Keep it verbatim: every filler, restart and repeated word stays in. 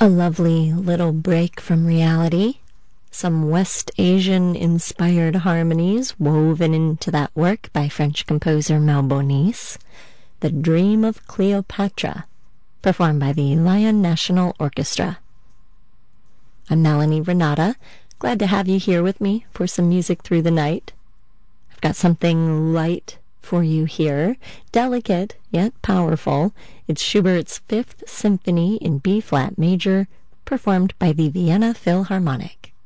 A lovely little break from reality. Some West Asian-inspired harmonies woven into that work by French composer Malbonis. The Dream of Cleopatra, performed by the Lyon National Orchestra. I'm Melanie Renata. Glad to have you here with me for some music through the night. I've got something light for you here, delicate yet powerful. It's Schubert's Fifth Symphony in B-flat major, performed by the Vienna Philharmonic.